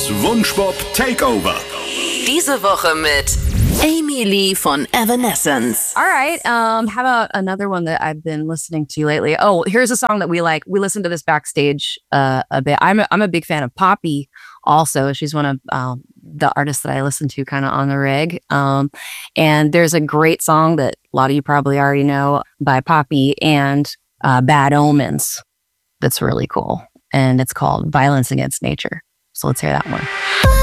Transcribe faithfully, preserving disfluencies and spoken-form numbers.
Das Wunschpop Takeover. Diese Woche mit Amy Lee von Evanescence. All right. Um, how about another one that I've been listening to lately? Oh, here's a song that we like. We listened to this backstage uh, a bit. I'm a, I'm a big fan of Poppy also. She's one of um, the artists that I listen to kind of on the reg. Um, and there's a great song that a lot of you probably already know by Poppy and uh, Bad Omens that's really cool. And it's called Violence Against Nature. So let's hear that one.